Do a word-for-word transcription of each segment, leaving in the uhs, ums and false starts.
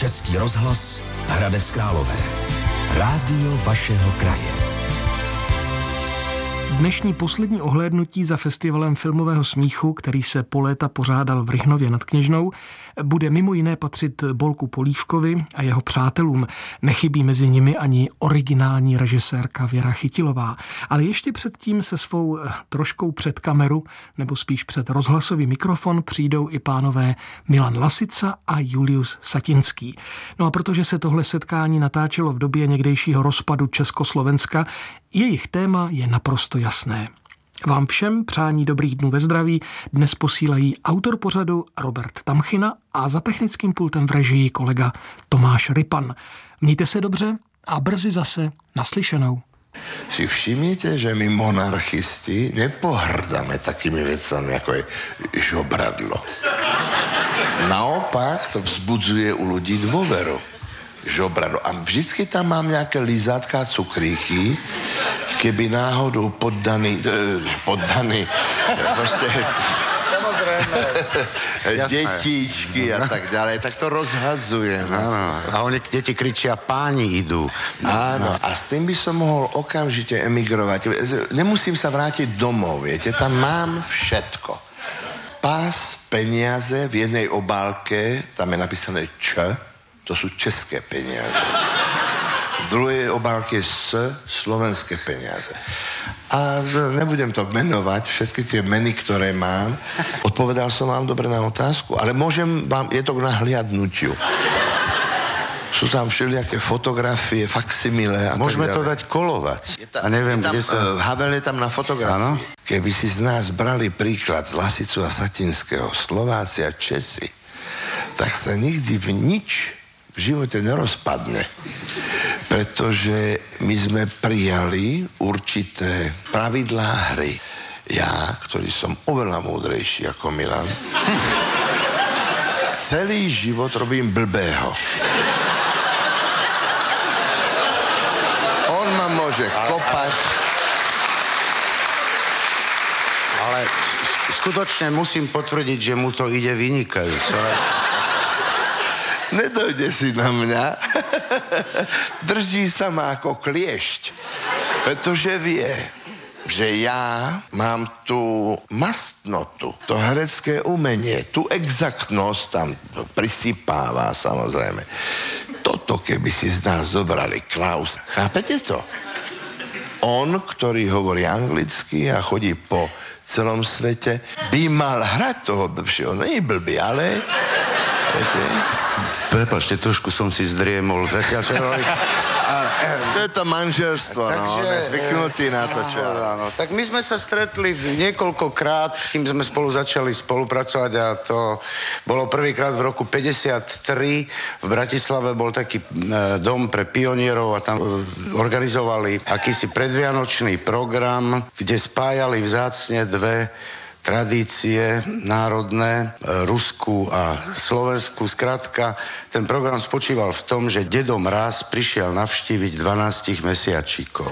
Český rozhlas Hradec Králové. Rádio vašeho kraje. Dnešní poslední ohlédnutí za festivalem filmového smíchu, který se po léta pořádal v Rychnově nad Kněžnou, bude mimo jiné patřit Bolku Polívkovi a jeho přátelům. Nechybí mezi nimi ani originální režisérka Věra Chytilová. Ale ještě předtím se svou troškou před kameru, nebo spíš před rozhlasový mikrofon, přijdou i pánové Milan Lasica a Julius Satinský. No a protože se tohle setkání natáčelo v době někdejšího rozpadu Československa, jejich téma je naprosto jasné. Vám všem přání dobrých dnů ve zdraví dnes posílají autor pořadu Robert Tamchina a za technickým pultem v režii kolega Tomáš Rypan. Mějte se dobře a brzy zase naslyšenou. Si všimnite, že my monarchisti nepohrdáme takými vecami, ako je žobradlo. Naopak to vzbudzuje u ľudí dôveru. Žobradlo. A vždycky tam mám nejaké lizátka a cukríky, keby náhodou poddaný, e, poddaný, proste... Samozrejme. Detíčky a tak ďalej, tak to rozhadzujem. Áno, a oni deti kričia, páni idú. Áno, a s tým by som mohol okamžite emigrovať. Nemusím sa vrátiť domov, viete, tam mám všetko. Pás, peniaze v jednej obálke, tam je napísané Č, to sú české peniaze. V druhej obálke S, slovenské peniaze. A nebudem to menovať, všetky tie meny, ktoré mám. Odpovedal som vám dobre na otázku, ale môžem vám, je to k nahliadnutiu. Sú tam všelijaké fotografie, faksimile. A môžeme to dať kolovať. Ta, a neviem, tam, kde sa... Havel je tam na fotografii. Ano? Keby si z nás brali príklad z Lasicu a Satinského, Slováci a Česi, tak sa nikdy v nič v živote nerozpadne. Pretože my sme prijali určité pravidlá hry. Ja, ktorý som oveľa múdrejší ako Milan, celý život robím blbého. On ma môže kopať. Ale skutočne musím potvrdiť, že mu to ide vynikajúco. Nedojde si na mňa. Drží sa ma ako kliešť. Pretože vie, že ja mám tú mastnotu, to herecké umenie, tú exaktnosť tam prisypáva, samozrejme. Toto, keby si z nás zobrali Klaus, chápete to? On, ktorý hovorí anglicky a chodí po celom svete, by mal hrať toho blbšieho. No nie blbý, ale... Viete? Prepáčte, trošku som si zdriemol. Zatiaľ, čo robí... To je to manželstvo, takže, no. Sme zvyknutí na to, čo... No, no, no. Tak my sme sa stretli niekoľkokrát, kým sme spolu začali spolupracovať a to bolo prvýkrát v roku päťdesiattri. V Bratislave bol taký e, dom pre pionierov a tam e, organizovali akýsi predvianočný program, kde spájali vzácne dve tradície národné, ruskú a slovenskú. Skrátka, ten program spočíval v tom, že Dedo Mráz prišiel navštíviť dvanástich mesiačíkov.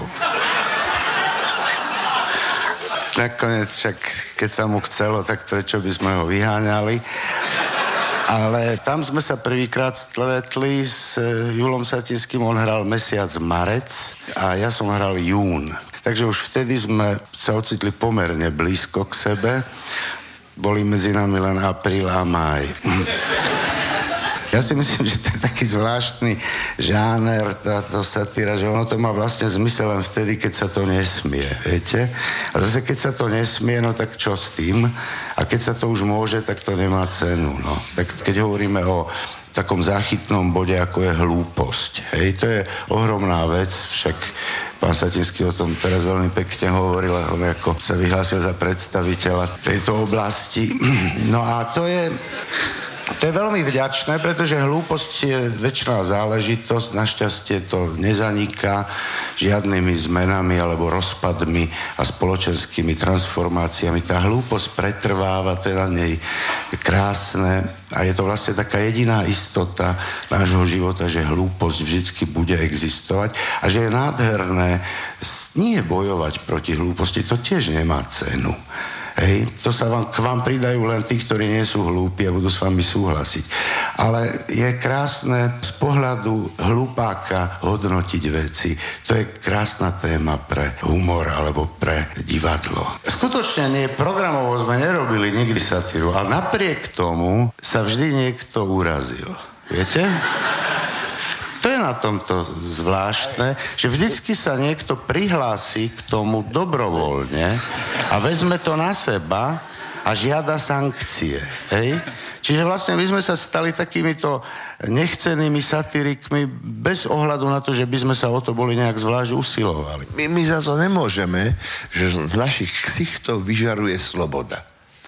Nakoniec však, keď sa mu chcelo, tak prečo by sme ho vyháňali? Ale tam sme sa prvýkrát stretli s Julom Satinským, on hral mesiac marec a ja som hral jún. Takže už vtedy sme sa ocitli pomerne blízko k sebe. Boli medzi nami len apríl a máj. Ja si myslím, že to je taký zvláštny žáner, táto satíra, že ono to má vlastne zmysel len vtedy, keď sa to nesmie, viete? A zase, keď sa to nesmie, no tak čo s tým? A keď sa to už môže, tak to nemá cenu, no. Tak keď hovoríme o takom záchytnom bode, ako je hlúposť, hej, to je ohromná vec, však pán Satinský o tom teraz veľmi pekne hovoril, on ako sa vyhlásil za predstaviteľa tejto oblasti. No a to je... To je veľmi vďačné, pretože hlúposť je večná záležitosť, našťastie to nezaniká žiadnymi zmenami alebo rozpadmi a spoločenskými transformáciami. Tá hlúposť pretrváva, to je na nej krásne a je to vlastne taká jediná istota nášho života, že hlúposť vždycky bude existovať a že je nádherné nie bojovať proti hlúposti, to tiež nemá cenu. Hej, to sa vám, k vám pridajú len tí, ktorí nie sú hlúpi a budú s vami súhlasiť. Ale je krásne z pohľadu hlupáka hodnotiť veci. To je krásna téma pre humor alebo pre divadlo. Skutočne nie, programovo sme nerobili nikdy satíru, ale napriek tomu sa vždy niekto urazil. Viete? To je na tomto zvláštne, že vždycky sa niekto prihlási k tomu dobrovoľne a vezme to na seba a žiada sankcie. Hej? Čiže vlastne my sme sa stali takýmito nechcenými satyrikmi bez ohľadu na to, že by sme sa o to boli nejak zvlášť usilovali. My, my za to nemôžeme, že z našich ksichtov vyžaruje sloboda.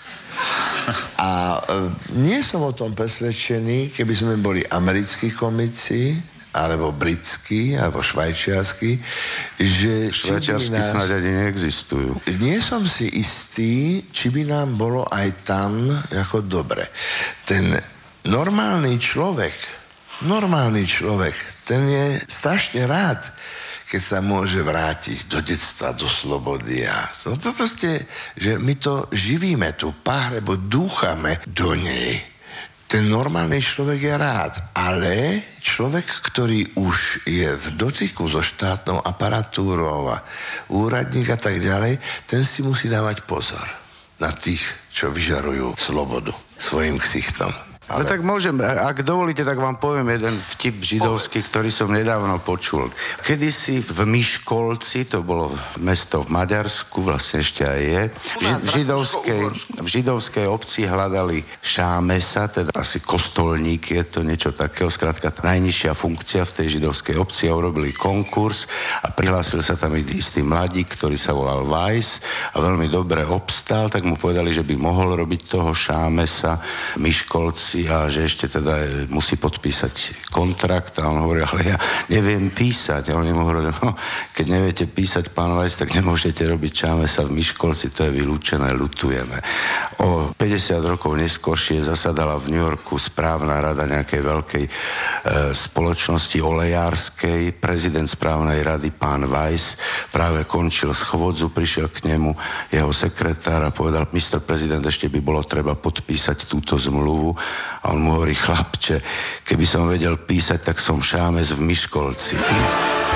A e, nie som o tom presvedčený, keby sme boli americkí komici, alebo britský, alebo švajčiarsky, že... Švajčiarsky nás... snáď ani neexistujú. Nie som si istý, či by nám bolo aj tam ako dobre. Ten normálny človek, normálny človek, ten je strašne rád, keď sa môže vrátiť do detstva, do slobody. A to proste, že my to živíme, tú páhrebu dúchame do nej. Ten normálny človek je rád, ale človek, ktorý už je v dotyku so štátnou aparatúrou a úradník a tak ďalej, ten si musí dávať pozor na tých, čo vyžarujú slobodu svojim ksichtom. Ale tak môžem, ak dovolíte, tak vám poviem jeden vtip židovský, ktorý som nedávno počul. Kedysi v Miškolci, to bolo mesto v Maďarsku, vlastne ešte aj je, v židovskej, v židovskej obci hľadali šámesa, teda asi kostolník, je to niečo takého, skrátka najnižšia funkcia v tej židovskej obci, a urobili konkurs a prihlásil sa tam istý mladík, ktorý sa volal Weiss a veľmi dobre obstál, tak mu povedali, že by mohol robiť toho šámesa Miškolci a že ešte teda musí podpísať kontrakt a on hovorí, ale ja neviem písať. A oni mu hovorili, no, keď neviete písať, pán Weiss, tak nemôžete robiť šámesa v Miškolci, to je vylúčené, ľutujeme. O päťdesiat rokov neskôršie zasadala v New Yorku správna rada nejakej veľkej e, spoločnosti olejárskej. Prezident správnej rady, pán Weiss, práve končil schôdzu, prišiel k nemu jeho sekretár a povedal, mister prezident, ešte by bolo treba podpísať túto zmluvu. A on mu hovorí, chlapče, keby som vedel písať, tak som šámes v Miškolci.